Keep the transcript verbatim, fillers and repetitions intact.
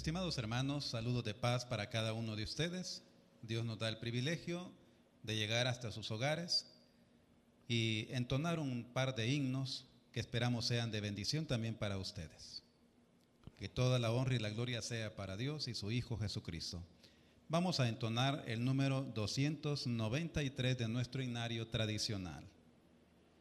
Estimados hermanos, saludos de paz para cada uno de ustedes. Dios nos da el privilegio de llegar hasta sus hogares y entonar un par de himnos que esperamos sean de bendición también para ustedes. Que toda la honra y la gloria sea para Dios y su Hijo Jesucristo. Vamos a entonar el número doscientos noventa y tres de nuestro himnario tradicional.